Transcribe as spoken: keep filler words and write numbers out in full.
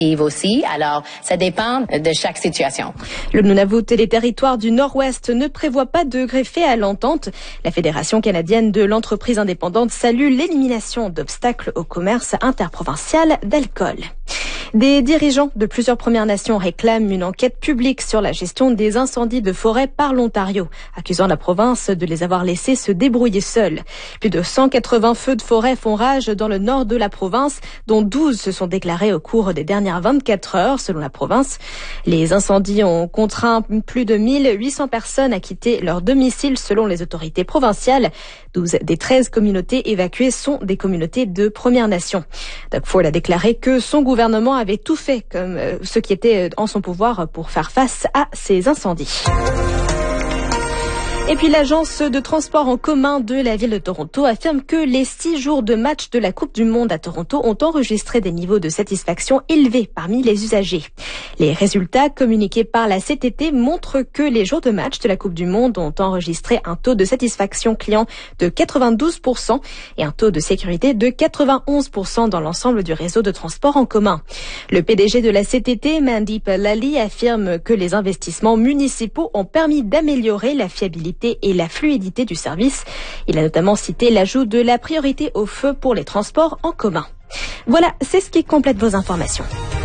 aussi. Alors, ça dépend de chaque situation. Le Nunavut et les territoires du Nord-Ouest ne prévoient pas de greffer à l'entente. La Fédération canadienne de l'entreprise indépendante salue l'élimination d'obstacles au commerce interprovincial d'alcool. Des dirigeants de plusieurs Premières Nations réclament une enquête publique sur la gestion des incendies de forêt par l'Ontario, accusant la province de les avoir laissés se débrouiller seuls. Plus de cent quatre-vingts feux de forêt font rage dans le nord de la province, dont douze se sont déclarés au cours des dernières vingt-quatre heures, selon la province. Les incendies ont contraint plus de mille huit cents personnes à quitter leur domicile, selon les autorités provinciales. douze des treize communautés évacuées sont des communautés de Premières Nations. Doug Ford a déclaré que son gouvernement avait tout fait comme euh, ce qui était en son pouvoir pour faire face à ces incendies. Et puis l'agence de transport en commun de la ville de Toronto affirme que les six jours de match de la Coupe du Monde à Toronto ont enregistré des niveaux de satisfaction élevés parmi les usagers. Les résultats communiqués par la C T T montrent que les jours de match de la Coupe du Monde ont enregistré un taux de satisfaction client de quatre-vingt-douze pour cent et un taux de sécurité de quatre-vingt-onze pour cent dans l'ensemble du réseau de transport en commun. Le P D G de la C T T, Mandeep Lally, affirme que les investissements municipaux ont permis d'améliorer la fiabilité et la fluidité du service. Il a notamment cité l'ajout de la priorité au feu pour les transports en commun. Voilà, c'est ce qui complète vos informations.